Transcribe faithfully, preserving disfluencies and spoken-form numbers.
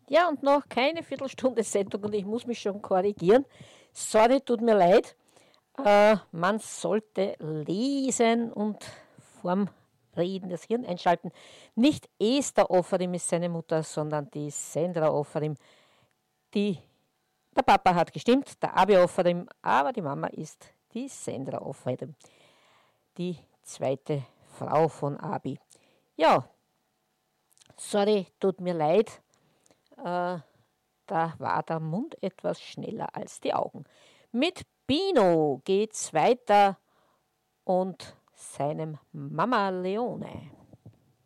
Ja, und noch keine Viertelstunde Sendung und ich muss mich schon korrigieren. Sorry, tut mir leid. Äh, man sollte lesen und vorm Reden das Hirn einschalten. Nicht Esther Offerim ist seine Mutter, sondern die Sandra Offerim. Die, der Papa hat gestimmt, der Abi Offerim, aber die Mama ist die Sandra Offerim, die zweite Frau von Abi. Ja, sorry, tut mir leid. Äh, da war der Mund etwas schneller als die Augen. Mit Pino geht's weiter und seinem Mama Leone.